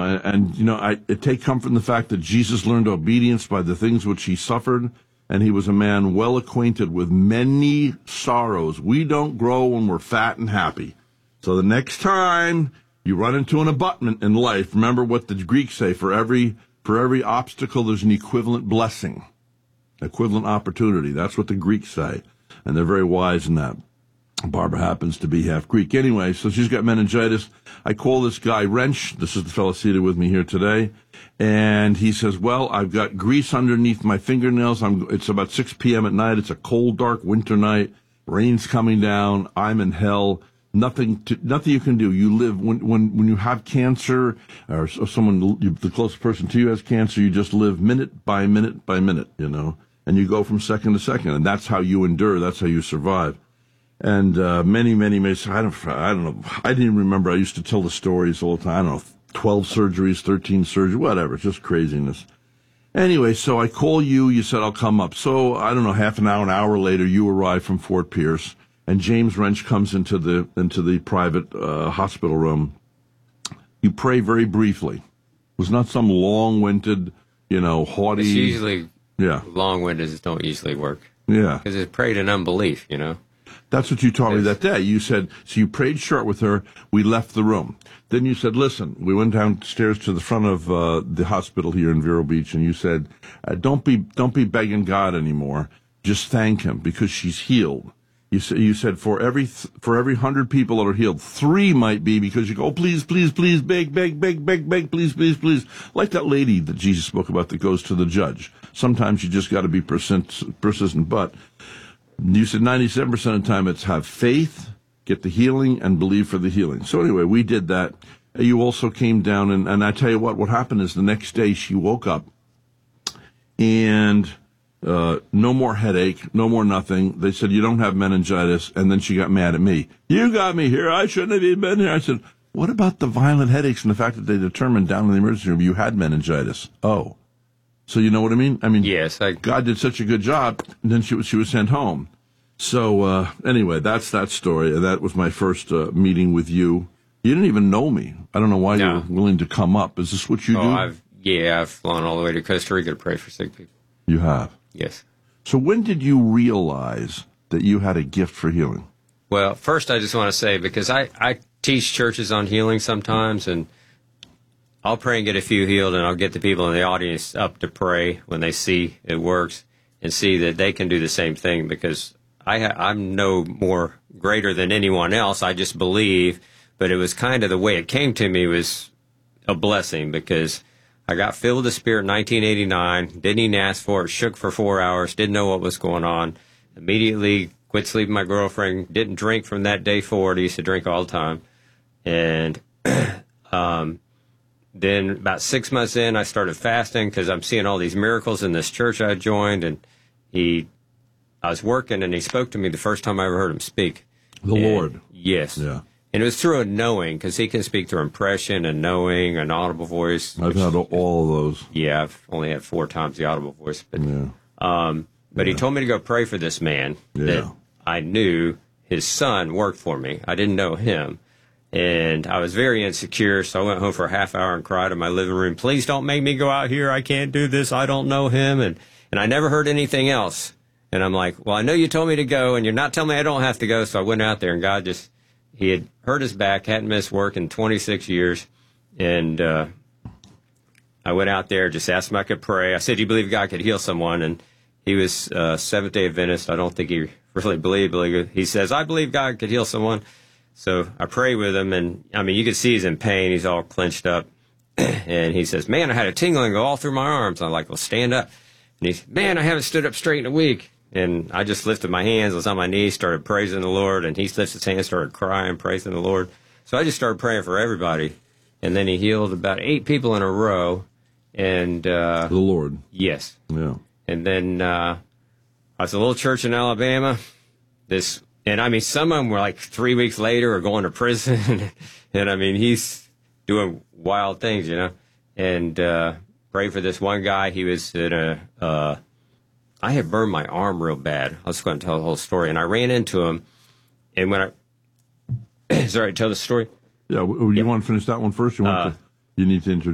I take comfort in the fact that Jesus learned obedience by the things which he suffered, and he was a man well acquainted with many sorrows. We don't grow when we're fat and happy. So the next time you run into an abutment in life, remember what the Greeks say: for every obstacle, there's an equivalent blessing, equivalent opportunity. That's what the Greeks say, and they're very wise in that. Barbara happens to be half Greek. Anyway, so she's got meningitis. I call this guy Wrench. This is the fellow seated with me here today. And he says, well, I've got grease underneath my fingernails. It's about 6 p.m. at night. It's a cold, dark winter night. Rain's coming down. I'm in hell. Nothing you can do. You live when you have cancer, or someone, the closest person to you has cancer, you just live minute by minute by minute, and you go from second to second. And that's how you endure. That's how you survive. And many, I don't know. I didn't even remember. I used to tell the stories all the time. I don't know, 12 surgeries, 13 surgeries, whatever. It's just craziness. Anyway, so I call you. You said I'll come up. So, I don't know, half an hour later, you arrive from Fort Pierce, and James Wrench comes into the private hospital room. You pray very briefly. It was not some long-winded, haughty... It's usually... Yeah. Long-winded don't usually work. Yeah. Because it's prayed in unbelief, That's what you told me that day. You said, so you prayed short with her. We left the room. Then you said, listen, we went downstairs to the front of the hospital here in Vero Beach, and you said, don't be begging God anymore. Just thank him because she's healed. You said for every 100 people that are healed, 3 might be because you go, oh, please, please, please, beg, please, please, please. Like that lady that Jesus spoke about that goes to the judge. Sometimes you just got to be persistent, but... You said 97% of the time it's have faith, get the healing, and believe for the healing. So anyway, we did that. You also came down, and I tell you what happened is the next day she woke up, and no more headache, no more nothing. They said, you don't have meningitis, and then she got mad at me. You got me here. I shouldn't have even been here. I said, what about the violent headaches and the fact that they determined down in the emergency room you had meningitis? Oh. So you know what I mean? Yes. God did such a good job, and then she was sent home. So anyway, that's that story. That was my first meeting with you. You didn't even know me. I don't know why you were willing to come up. Is this what you do? I've flown all the way to Costa Rica to pray for sick people. You have? Yes. So when did you realize that you had a gift for healing? Well, first I just want to say, because I teach churches on healing sometimes, and I'll pray and get a few healed, and I'll get the people in the audience up to pray when they see it works and see that they can do the same thing, because I'm no more greater than anyone else. I just believe, but it was kind of the way it came to me was a blessing, because I got filled with the Spirit in 1989, didn't even ask for it, shook for 4 hours, didn't know what was going on, immediately quit sleeping with my girlfriend, didn't drink from that day forward. I used to drink all the time. And then about 6 months in, I started fasting because I'm seeing all these miracles in this church I joined, and I was working, and he spoke to me the first time I ever heard him speak. The Lord. Yes. Yeah. And it was through a knowing, because he can speak through impression and knowing, an audible voice. I've had all of those. Yeah, I've only had 4 times the audible voice. But he told me to go pray for this man that I knew his son worked for me. I didn't know him. And I was very insecure, so I went home for a half hour and cried in my living room, please don't make me go out here. I can't do this. I don't know him. And I never heard anything else. And I'm like, well, I know you told me to go, and you're not telling me I don't have to go. So I went out there, and God he had hurt his back, hadn't missed work in 26 years. And I went out there, just asked him if I could pray. I said, do you believe God could heal someone? And he was Seventh-day Adventist. I don't think he really believed. He says, I believe God could heal someone. So I pray with him, and, I mean, you can see he's in pain. He's all clenched up. And he says, man, I had a tingling go all through my arms. I'm like, well, stand up. And he said, man, I haven't stood up straight in a week. And I just lifted my hands, was on my knees, started praising the Lord. And he lifted his hands, started crying, praising the Lord. So I just started praying for everybody. And then he healed about 8 people in a row. And the Lord. Yes. Yeah. And then I was a little church in Alabama. And I mean, some of them were like 3 weeks later or going to prison. And I mean, he's doing wild things, you know. And pray for this one guy. He was in I had burned my arm real bad. I was going to tell the whole story. And I ran into him. And when is it all right to tell the story? Yeah. You want to finish that one first? You need to introduce.